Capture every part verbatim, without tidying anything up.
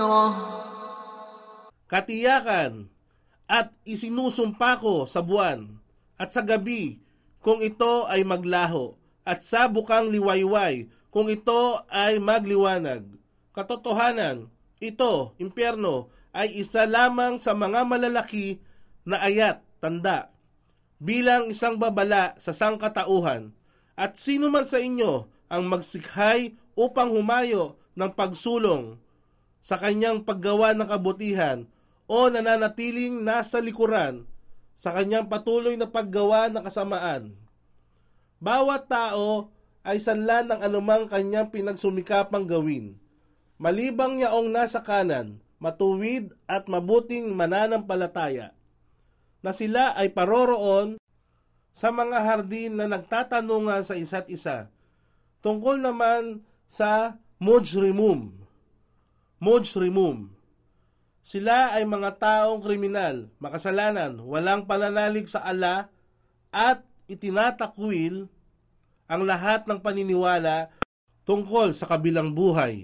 Katiyakan at isinusumpa ko sa buwan at sa gabi kung ito ay maglaho at sa bukang liwayway kung ito ay magliwanag. Katotohanan, ito, impyerno, ay isa lamang sa mga malalaki na ayat, tanda, bilang isang babala sa sangkatauhan. At sino man sa inyo ang magsikhay upang humayo ng pagsulong sa kanyang paggawa ng kabutihan o nananatiling nasa likuran sa kanyang patuloy na paggawa ng kasamaan. Bawat tao ay sanlan ng anumang kanyang pinagsumikapang gawin. Malibang yaong nasa kanan, matuwid at mabuting mananampalataya, na sila ay paroroon sa mga hardin na nagtatanungan sa isa't isa. Tungkol naman sa mujrimum. Mujrimum. Sila ay mga taong kriminal, makasalanan, walang pananalig sa Allah at itinatakwil ang lahat ng paniniwala tungkol sa kabilang buhay.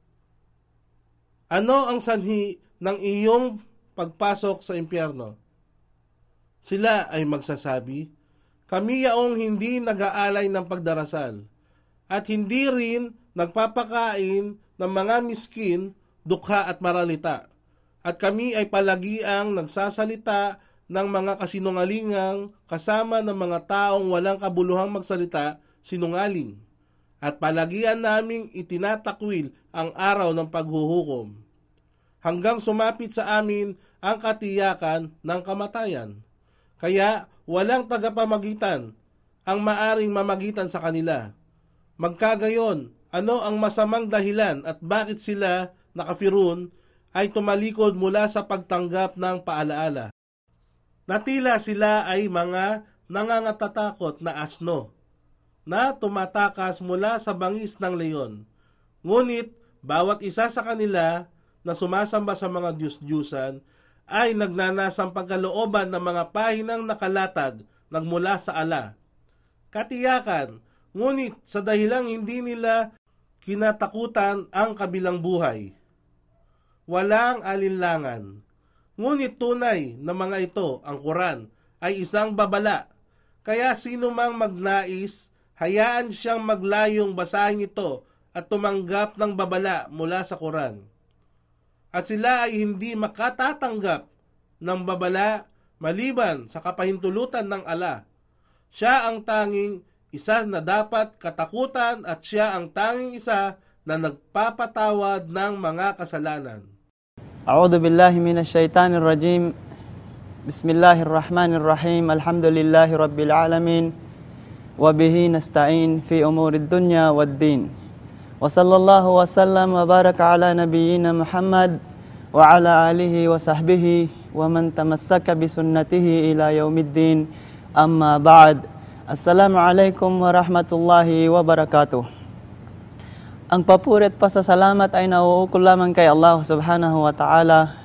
Ano ang sanhi ng iyong pagpasok sa impyerno? Sila ay magsasabi, kami yaong hindi nag-aalay ng pagdarasal at hindi rin nagpapakain ng mga miskin, dukha at maralita. At kami ay palagiang nagsasalita ng mga kasinungalingang kasama ng mga taong walang kabuluhang magsalita, sinungaling. At palagian naming itinatakwil ang araw ng paghuhukom, hanggang sumapit sa amin ang katiyakan ng kamatayan. Kaya walang tagapamagitan ang maaring mamagitan sa kanila. Magkagayon, ano ang masamang dahilan at bakit sila, nakafirun, ay tumalikod mula sa pagtanggap ng paalaala? Natila sila ay mga nangangatatakot na asno na tumatakas mula sa bangis ng leon. Ngunit bawat isa sa kanila na sumasamba sa mga Diyos-Diyusan ay nagnanasang pagkalooban ng mga pahinang nakalatag nagmula sa ala. Katiyakan, ngunit sa dahilang hindi nila kinatakutan ang kabilang buhay. Walang alinlangan. Ngunit tunay na mga ito, ang Quran, ay isang babala. Kaya sino mang magnais, hayaan siyang maglayong basahin ito at tumanggap ng babala mula sa Quran. At sila ay hindi makatatanggap ng babala maliban sa kapahintulutan ng Allah. Siya ang tanging isa na dapat katakutan at siya ang tanging isa na nagpapatawad ng mga kasalanan. A'udhu billahi minash shaitanir rajim. Bismillahirrahmanirrahim. Alhamdulillahi rabbil alamin. Wa bihi nasta'in fi umurid dunya wad din. Wa sallallahu wa sallam wa baraka ala nabiyyina Muhammad wa ala alihi wa sahbihi wa man tamassaka bi sunnatihi ila yaumiddin. Amma ba'd. Assalamualaikum warahmatullahi wabarakatuh. Ang papuri at pasasalamat ay nauukol lamang kay Allah subhanahu wa ta'ala,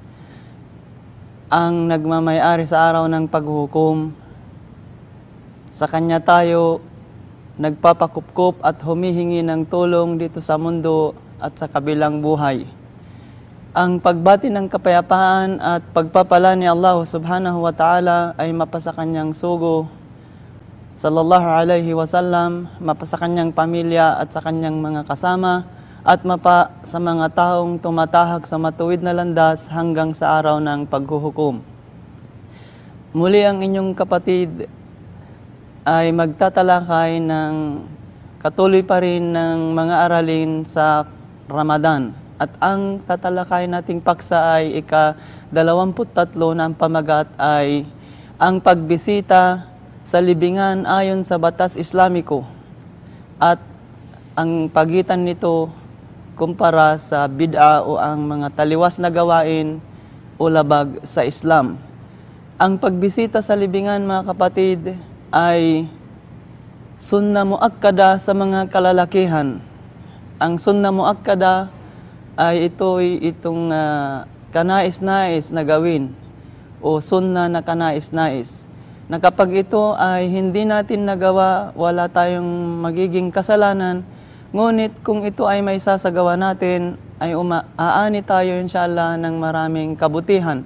ang nagmamayari sa araw ng paghukom. Sa Kanya tayo nagpapakupkup at humihingi ng tulong dito sa mundo at sa kabilang buhay. Ang pagbati ng kapayapaan at pagpapala ni Allah subhanahu wa ta'ala ay mapasa Kanyang sugo, sallallahu alaihi wasallam, mapa sa kanyang pamilya at sa kanyang mga kasama, at mapa sa mga taong tumatahak sa matuwid na landas hanggang sa araw ng paghuhukom. Muli ang inyong kapatid ay magtatalakay ng katuloy pa rin ng mga aralin sa Ramadan. At ang tatalakay nating paksa ay ika-dalawamput tatlo na ang pamagat ay ang pagbisita sa libingan ayon sa batas Islamiko, at ang pagitan nito kumpara sa bid'a o ang mga taliwas na gawain o labag sa Islam. Ang pagbisita sa libingan, mga kapatid, ay sunna muakkada sa mga kalalakihan. Ang sunna muakkada ay ito'y itong uh, kanais-nais na gawin o sunna na kanais-nais, na kapag ito ay hindi natin nagawa, wala tayong magiging kasalanan. Ngunit kung ito ay may sasagawa natin, ay uma- aani tayo inshallah ng maraming kabutihan.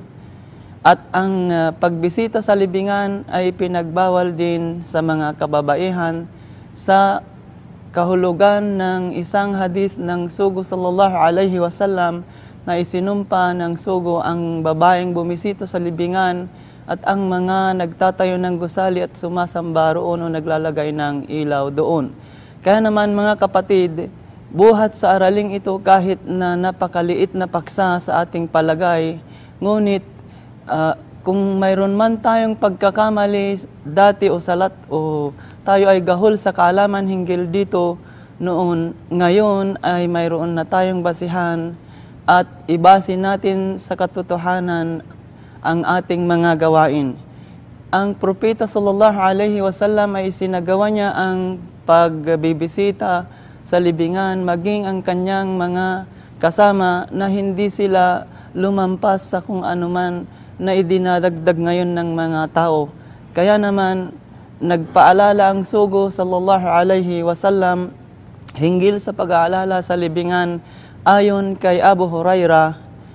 At ang uh, pagbisita sa libingan ay pinagbawal din sa mga kababaihan sa kahulugan ng isang hadith ng sugo sallallahu alaihi wasallam na isinumpa ng sugo ang babaeng bumisita sa libingan at ang mga nagtatayo ng gusali at sumasamba roon o naglalagay ng ilaw doon. Kaya naman mga kapatid, buhat sa araling ito kahit na napakaliit na paksa sa ating palagay, ngunit uh, kung mayroon man tayong pagkakamali dati o salat o tayo ay gahol sa kaalaman hinggil dito noon, ngayon ay mayroon na tayong basihan at ibase natin sa katotohanan ang ating mga gawain. Ang propeta sallallahu alaihi wasallam ay sinagawa niya ang pagbibisita sa libingan maging ang kanyang mga kasama na hindi sila lumampas sa kung anuman na idinadagdag ngayon ng mga tao. Kaya naman nagpaalala ang sugo sallallahu alaihi wasallam hinggil sa pag-aalala sa libingan ayon kay Abu Hurairah.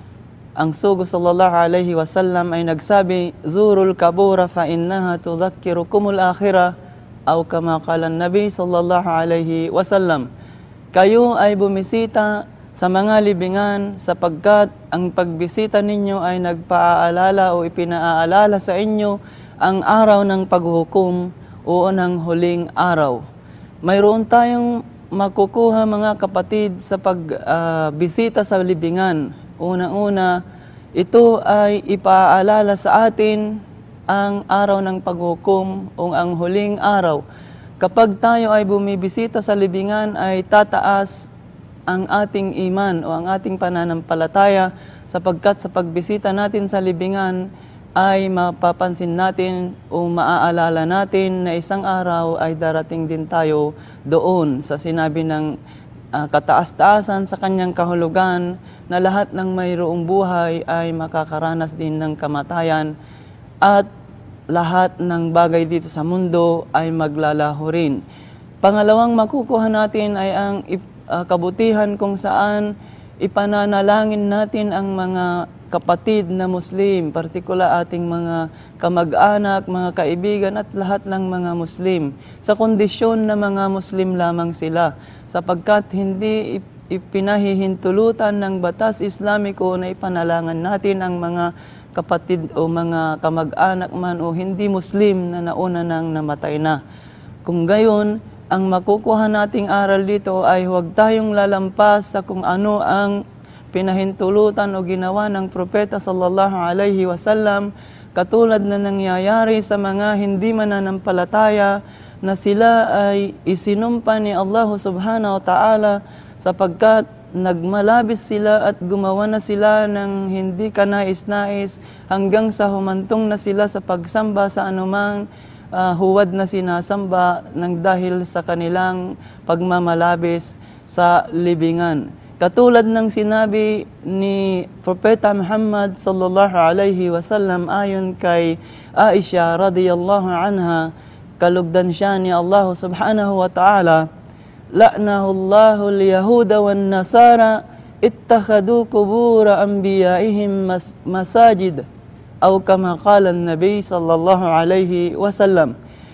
Ang sugo sallallahu alaihi wasallam ay nagsabi, "Zurul kabura fa innaha tudhakkirukumul akhirah," aw kama qala an-nabi sallallahu alaihi wasallam. Kayo ay bumisita sa mga libingan sapagkat ang pagbisita ninyo ay nagpaaalala o ipinaaalala sa inyo ang araw ng paghukom o ng huling araw. Mayroon tayong makukuha mga kapatid sa pagbisita uh, sa libingan. Una-una, ito ay ipaalala sa atin ang araw ng paghukom o ang huling araw. Kapag tayo ay bumibisita sa libingan ay tataas ang ating iman o ang ating pananampalataya sapagkat sa pagbisita natin sa libingan ay mapapansin natin o maaalala natin na isang araw ay darating din tayo doon sa sinabi ng uh, kataas-taasan sa kanyang kahulugan na lahat ng mayroong buhay ay makakaranas din ng kamatayan at lahat ng bagay dito sa mundo ay maglalaho rin. Pangalawang makukuha natin ay ang uh, kabutihan kung saan ipananalangin natin ang mga kapatid na Muslim, partikular ating mga kamag-anak, mga kaibigan at lahat ng mga Muslim sa kondisyon na mga Muslim lamang sila sapagkat hindi ipinahihintulutan ng batas Islamiko na ipanalangan natin ang mga kapatid o mga kamag-anak man o hindi Muslim na nauna nang namatay na. Kung gayon, ang makukuha nating aral dito ay huwag tayong lalampas sa kung ano ang pinahintulutan o ginawa ng propeta sallallahu alaihi wasallam katulad na nangyayari sa mga hindi mananampalataya na sila ay isinumpa ni Allah subhanahu wa ta'ala sapagkat nagmalabis sila at gumawa na sila ng hindi kanais-nais hanggang sa humantong na sila sa pagsamba sa anumang uh, huwad na sinasamba ng dahil sa kanilang pagmamalabis sa libingan. Katulad ng sinabi ni Propeta Muhammad sallallahu alaihi wasallam ayon kay Aisha radhiyallahu anha, kalugdan siya ni Allah subhanahu wa ta'ala, "La'nahu Allahu al-yahuda wan nasara ittakhadhu qubur anbiya'ihim mas masajid," aw kama qala an-nabi sallallahu alaihi wasallam.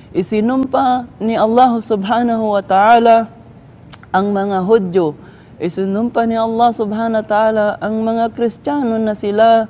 Isinumpa ni Allah subhanahu wa ta'ala ang mga Hudyo, isinumpa ni Allah subhanahu wa ta'ala ang mga Kristiyano na sila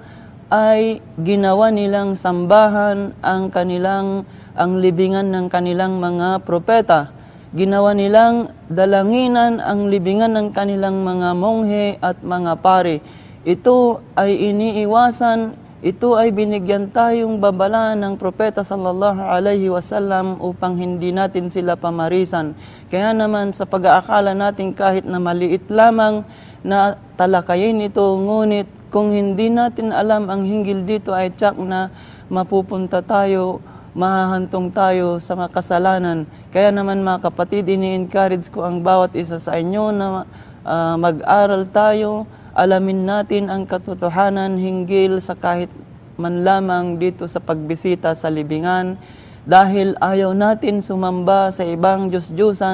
ay ginawa nilang sambahan ang kanilang ang libingan ng kanilang mga propeta. Ginawa nilang dalanginan ang libingan ng kanilang mga monghe at mga pare. Ito ay iniiwasan, ito ay binigyan tayong babala ng propeta sallallahu alaihi wasallam upang hindi natin sila pamarisan. Kaya naman sa pag-aakala natin kahit na maliit lamang na talakayin ito, ngunit kung hindi natin alam ang hinggil dito ay tsak na mapupunta tayo, mahahantong tayo sa mga kasalanan. Kaya naman mga kapatid, ini-encourage ko ang bawat isa sa inyo na uh, mag-aral tayo, alamin natin ang katotohanan hinggil sa kahit man lamang dito sa pagbisita sa libingan dahil ayaw natin sumamba sa ibang Diyos-Diyosan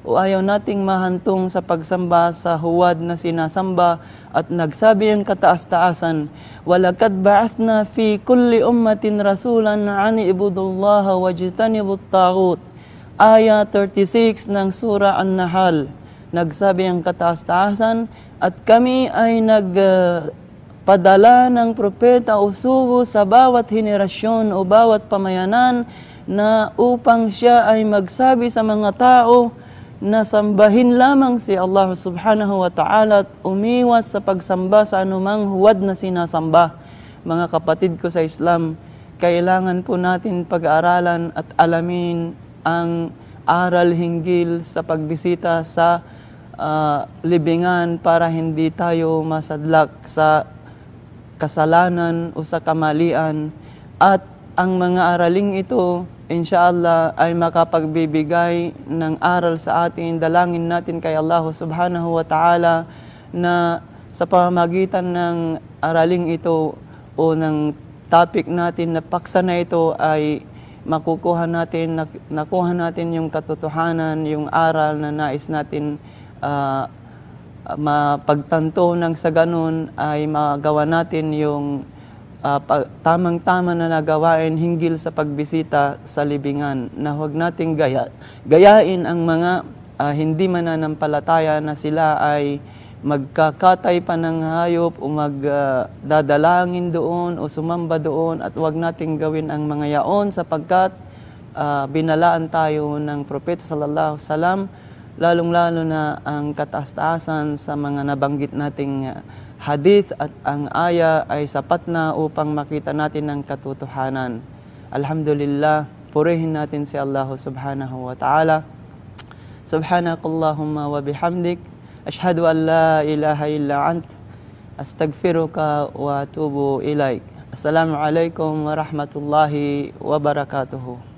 o ayaw nating mahantong sa pagsamba sa huwad na sinasamba. At nagsabi ang kataas-taasan, "Walakad ba'athna fi kulli ummatin rasulan an ibudullaha wajtanibut taghut." Aya thirty-six ng Surah An-Nahl. Nagsabi ang kataas-taasan, at kami ay nagpadala uh, ng propeta o sugo sa bawat henerasyon o bawat pamayanan na upang siya ay magsabi sa mga tao na sambahin lamang si Allah subhanahu wa ta'ala at umiwas sa pagsamba sa anumang huwad na sinasamba. Mga kapatid ko sa Islam, kailangan po natin pag-aaralan at alamin ang aral hinggil sa pagbisita sa uh, libingan para hindi tayo masadlak sa kasalanan o sa kamalian. At ang mga araling ito, inshallah, ay makapagbibigay ng aral sa atin. Dalangin natin kay Allah subhanahu wa ta'ala na sa pamamagitan ng araling ito o ng topic natin na paksa na ito ay makukuha natin, nakuha natin yung katotohanan, yung aral na nais natin uh, mapagtanto ng sa ganun ay magawa natin yung Uh, pag, tamang-tama na nagawain hinggil sa pagbisita sa libingan, na huwag nating gaya, gayain ang mga uh, hindi mananampalataya na sila ay magkakatay pa ng hayop o magdadalangin uh, doon o sumamba doon, at huwag nating gawin ang mga yaon sapagkat uh, binalaan tayo ng Propeta sallallahu alaihi wasallam, lalong-lalo na ang kataas-taasan sa mga nabanggit nating uh, hadith at ang aya ay sapat na upang makita natin ang katotohanan. Alhamdulillah, purihin natin si Allah subhanahu wa ta'ala. Subhanakallahumma wa bihamdik, ashhadu an la ilaha illa ant, astaghfiruka wa atubu ilaik. Assalamu alaikum wa rahmatullahi wa barakatuhu.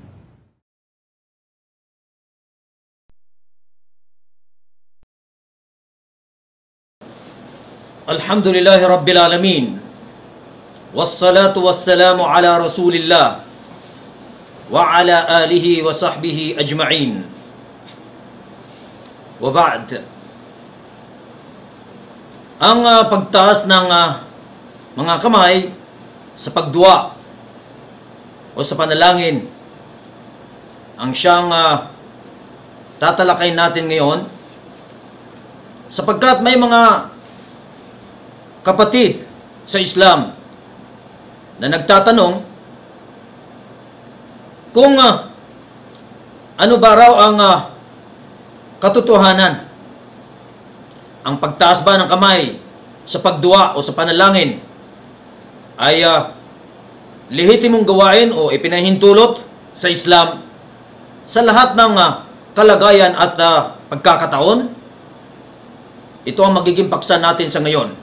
Alhamdulillahi Rabbil Alamin, wassalatu wassalamu ala Rasulillah wa ala alihi wa sahbihi ajma'in. Wa ba'd. Ang uh, pagtaas ng uh, mga kamay sa pagdua o sa panalangin ang siyang uh, tatalakay natin ngayon, sapagkat may mga kapatid sa Islam na nagtatanong kung uh, ano ba raw ang uh, katotohanan. Ang pagtaas ba ng kamay sa pagdua o sa panalangin ay uh, lehitimong gawain o ipinahintulot sa Islam sa lahat ng uh, kalagayan at uh, pagkakataon? Ito ang magiging paksa natin sa ngayon.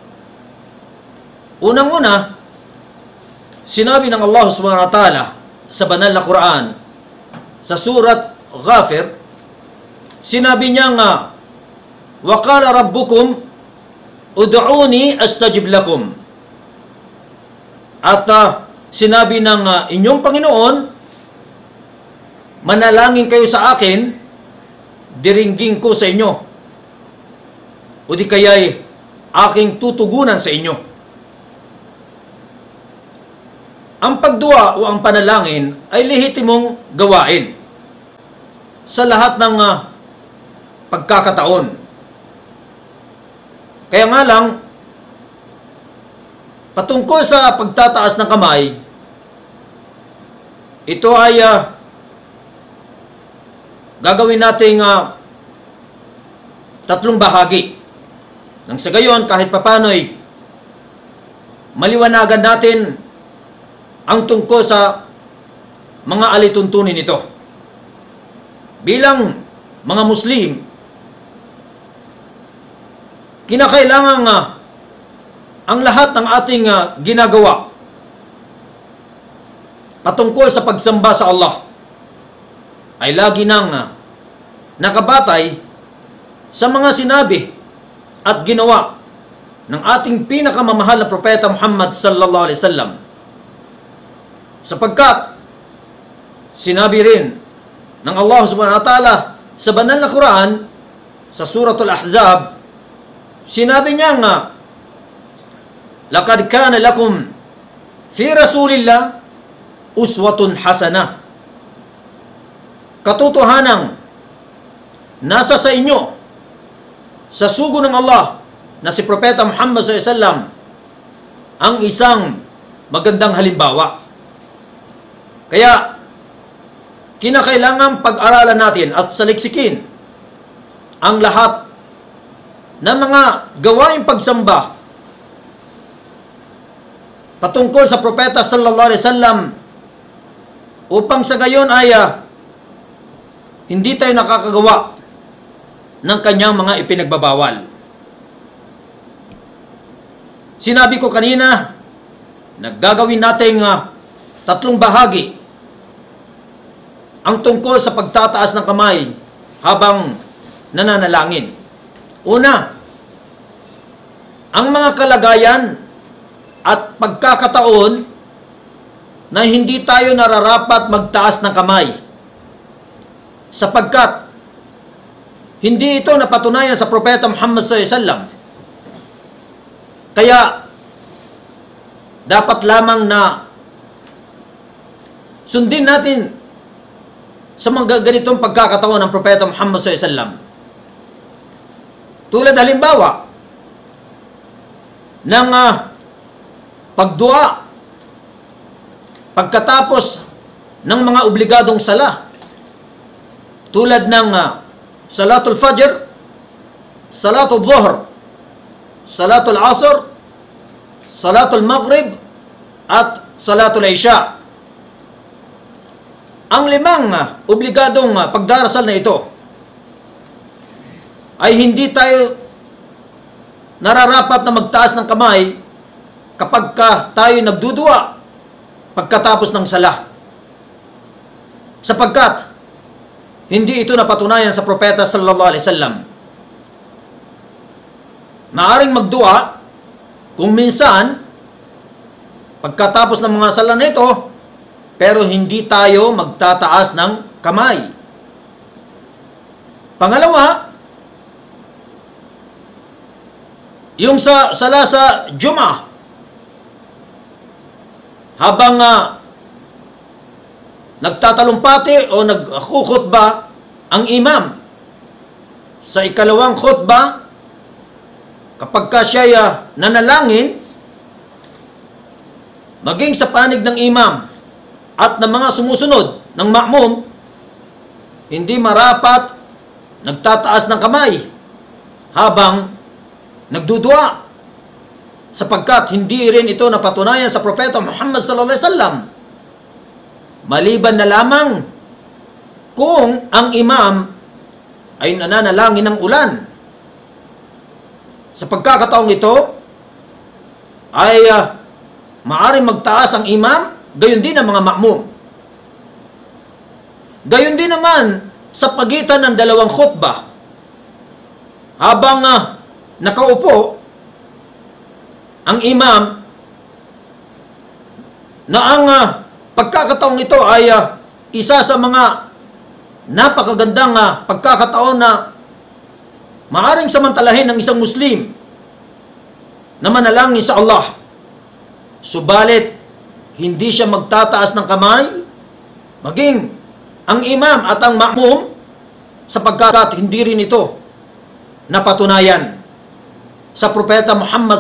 Unang-una, sinabi ng Allah subhanahu wa ta'ala sa banal na Quran, sa surat Ghafir, sinabi niya nga, "Wa qala rabbukum ud'uni astajib lakum." At uh, sinabi ng uh, inyong Panginoon, manalangin kayo sa akin, diringgin ko sa inyo, o di kaya'y aking tutugunan sa inyo. Ang pagdua o ang panalangin ay lehitimong gawain sa lahat ng uh, pagkakataon. Kaya nga lang, patungkol sa pagtataas ng kamay, ito ay uh, gagawin nating uh, tatlong bahagi. Nang sa gayon, kahit papano'y maliwanagan natin ang tungkol sa mga alituntunin nito. Bilang mga Muslim, kinakailangan uh, ang lahat ng ating uh, ginagawa patungkol sa pagsamba sa Allah ay lagi nang uh, nakabatay sa mga sinabi at ginawa ng ating pinakamamahal na propeta Muhammad sallallahu alaihi wasallam. Sapagkat sinabi rin ng Allah subhanahu wa ta'ala sa banal na Quran, sa Suratul Ahzab, sinabi niya nga, "Laqad kana lakum fi Rasulillah uswatun hasanah." Katotohanang nasa sa inyo, sa sugo ng Allah, na si Propeta Muhammad sallallahu alaihi wasallam, ang isang magandang halimbawa. Kaya, kinakailangan pag-aralan natin at saliksikin ang lahat ng mga gawaing pagsamba patungkol sa Propeta sallallahu alaihi wasallam upang sa gayon ay uh, hindi tayo nakakagawa ng kanyang mga ipinagbabawal. Sinabi ko kanina, naggagawin nating uh, tatlong bahagi ang tungkol sa pagtataas ng kamay habang nananalangin. Una, ang mga kalagayan at pagkakataon na hindi tayo nararapat magtaas ng kamay, sapagkat hindi ito napatunayan sa Propeta Muhammad sallallahu alaihi wasallam. Kaya, dapat lamang na sundin natin sa mga ganitong pagkakataon ng Propeta Muhammad sallallahu alaihi wasallam. Tulad halimbawa ng uh, pagdua pagkatapos ng mga obligadong sala, tulad ng uh, Salatul Fajr, Salatul Dhuhr, Salatul Asr, Salatul Maghrib, at Salatul Isha. Ang limang uh, obligadong uh, pagdarasal na ito ay hindi tayo nararapat na magtaas ng kamay kapag ka tayo nagdudua pagkatapos ng sala, sapagkat hindi ito napatunayan sa Propeta sallallahu alaihi wasallam. Maaring magdua kung minsan pagkatapos ng mga sala na ito, pero hindi tayo magtataas ng kamay. Pangalawa, yung sa sala sa Jum'ah, habang uh, nagtatalumpati o nagkukhutba ang imam sa ikalawang khutba, kapag ka siya uh, nanalangin, maging sa panig ng imam at ng mga sumusunod ng ma'mum, hindi marapat nagtataas ng kamay habang nagdudua, sapagkat hindi rin ito napatunayan sa Propeta Muhammad sallallahu alaihi wasallam, maliban na lamang kung ang imam ay nananalangin ng ulan. Sa pagkakataong ito ay uh, maaring magtaas ang imam, gayon din ang mga ma'mum. Gayon din naman sa pagitan ng dalawang khutbah, habang uh, nakaupo ang imam, na ang uh, pagkakataong ito ay uh, isa sa mga napakagandang uh, pagkakataon na maaring samantalahin ng isang Muslim na manalangin sa Allah. Subalit, hindi siya magtataas ng kamay, maging ang imam at ang ma'mum, sapagkat hindi rin ito napatunayan sa Propeta Muhammad